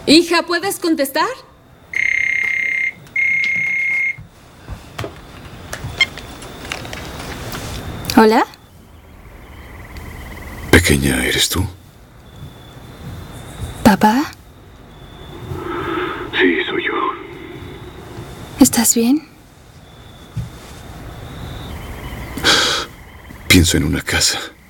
Hija, ¿puedes contestar? ¿Hola? Pequeña, ¿eres tú? ¿Papá? Sí, soy yo. ¿Estás bien? Pienso en una casa.